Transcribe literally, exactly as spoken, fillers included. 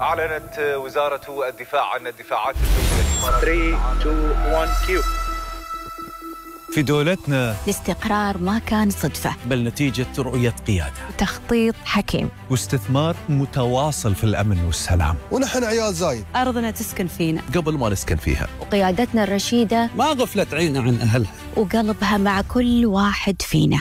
أعلنت وزارة الدفاع عن الدفاعات الدولية. ثلاثة اثنين واحد كيو. في دولتنا الاستقرار ما كان صدفة، بل نتيجة رؤية قيادة، تخطيط حكيم، واستثمار متواصل في الأمن والسلام. ونحن عيال زايد، أرضنا تسكن فينا قبل ما نسكن فيها، وقيادتنا الرشيدة ما غفلت عينها عن أهلها، وقلبها مع كل واحد فينا.